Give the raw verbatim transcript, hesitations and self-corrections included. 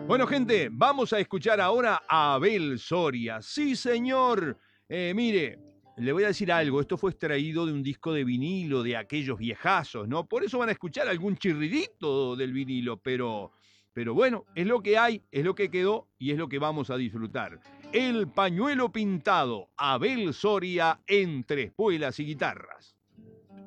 Bueno, gente, vamos a escuchar ahora a Abel Soria. Sí, señor. Eh, mire, le voy a decir algo. Esto fue extraído de un disco de vinilo de aquellos viejazos, ¿no? Por eso van a escuchar algún chirridito del vinilo, pero, pero bueno, es lo que hay, es lo que quedó y es lo que vamos a disfrutar. El pañuelo pintado, Abel Soria entre espuelas y guitarras.